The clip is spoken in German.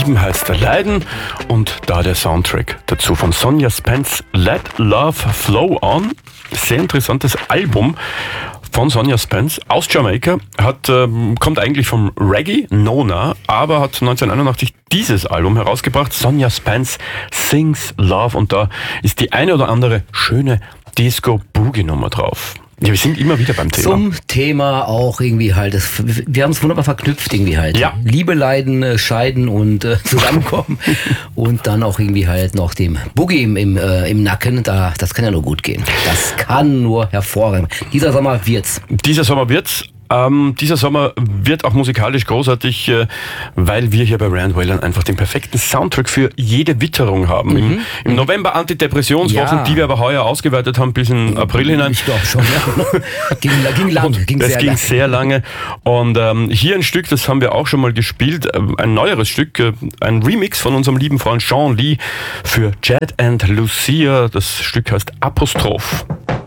Lieben heißt Leiden und da der Soundtrack dazu von Sonja Spence, Let Love Flow On. Sehr interessantes Album von Sonja Spence aus Jamaika, kommt eigentlich vom Reggae, Nona, aber hat 1981 dieses Album herausgebracht, Sonja Spence Sings Love, und da ist die eine oder andere schöne Disco-Boogie-Nummer drauf. Ja, wir sind immer wieder beim Thema. Zum Thema auch irgendwie halt, wir haben es wunderbar verknüpft irgendwie halt. Ja. Liebe, Leiden, Scheiden und zusammenkommen und dann auch irgendwie halt noch dem Boogie im Nacken, das kann ja nur gut gehen. Das kann nur hervorragend. Dieser Sommer wird's. Dieser Sommer wird auch musikalisch großartig, weil wir hier bei Rand Whalen einfach den perfekten Soundtrack für jede Witterung haben. Im November Antidepressionswochen, die wir aber heuer ausgeweitet haben bis in April hinein. Ich glaube schon, ja. ging sehr lange. Und hier ein Stück, das haben wir auch schon mal gespielt, ein neueres Stück, ein Remix von unserem lieben Freund Sean Lee für Jed and Lucia. Das Stück heißt Apostroph.